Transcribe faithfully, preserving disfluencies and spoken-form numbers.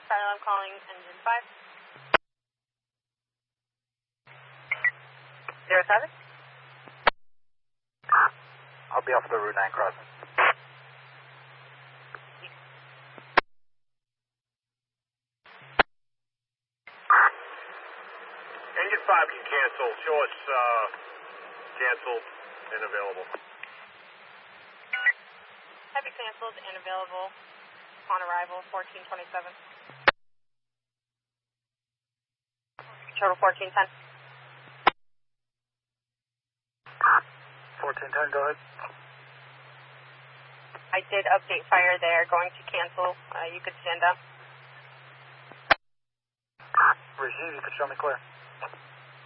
Final, I'm calling engine five. Zero seven. I'll be off the Route nine crossing. Engine five can cancel. Show us uh, canceled and available. Heavy canceled and available on arrival, fourteen twenty-seven. Total fourteen ten. fourteen ten, go ahead. I did update fire there, going to cancel. Uh, you could stand up. Receive, you can show me clear.